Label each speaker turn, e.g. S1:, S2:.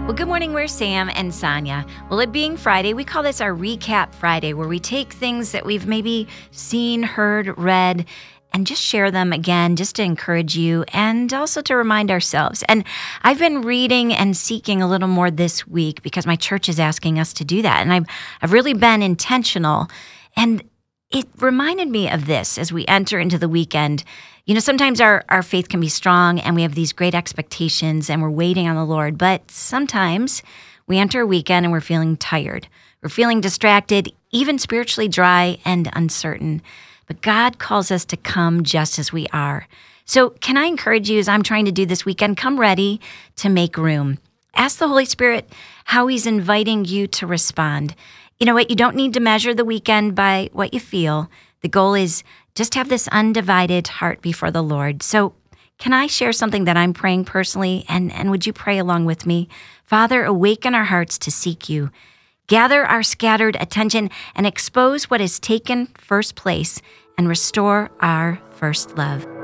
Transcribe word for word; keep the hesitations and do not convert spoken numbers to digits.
S1: Well, good morning. We're Sam and Sonia. Well, it being Friday, we call this our Recap Friday, where we take things that we've maybe seen, heard, read, and just share them again, just to encourage you and also to remind ourselves. And I've been reading and seeking a little more this week because my church is asking us to do that. And I've, I've really been intentional. And it reminded me of this as we enter into the weekend. You know, sometimes our, our faith can be strong and we have these great expectations and we're waiting on the Lord. But sometimes we enter a weekend and we're feeling tired. We're feeling distracted, even spiritually dry and uncertain. But God calls us to come just as we are. So can I encourage you, as I'm trying to do this weekend, come ready to make room. Ask the Holy Spirit how He's inviting you to respond. You know what? You don't need to measure the weekend by what you feel. The goal is just have this undivided heart before the Lord. So can I share something that I'm praying personally? And, and would you pray along with me? Father, awaken our hearts to seek you. Gather our scattered attention and expose what has taken first place and restore our first love.